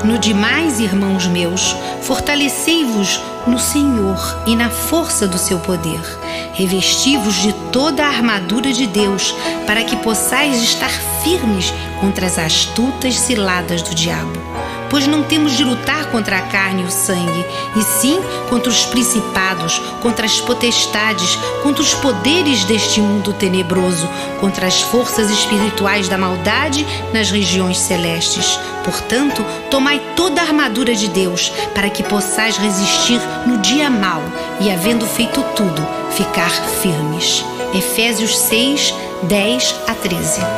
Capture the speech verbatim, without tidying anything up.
No demais, irmãos meus, fortalecei-vos no Senhor e na força do seu poder. Revesti-vos de toda a armadura de Deus, para que possais estar firmes contra as astutas ciladas do diabo. Pois não temos de lutar contra a carne e o sangue, e sim contra os principados, contra as potestades, contra os poderes deste mundo tenebroso, contra as forças espirituais da maldade nas regiões celestes. Portanto, tomai toda a armadura de Deus, para que possais resistir no dia mau e, havendo feito tudo, ficar firmes. Efésios seis, dez a treze.